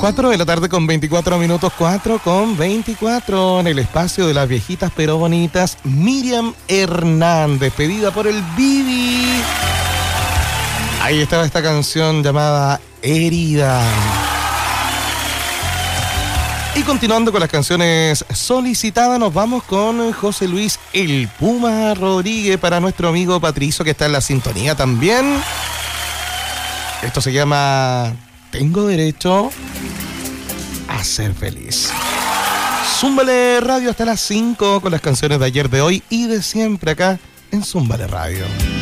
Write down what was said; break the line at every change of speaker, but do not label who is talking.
4 de la tarde con 24 minutos, 4 con 24 en el espacio de las viejitas pero bonitas. Miriam Hernández, pedida por el Bibi. Ahí estaba esta canción llamada Herida. Y continuando con las canciones solicitadas, nos vamos con José Luis El Puma Rodríguez para nuestro amigo Patricio, que está en la sintonía también. Esto se llama Tengo Derecho a Ser Feliz. Zúmbale Radio hasta las 5 con las canciones de ayer, de hoy y de siempre acá en Zúmbale Radio.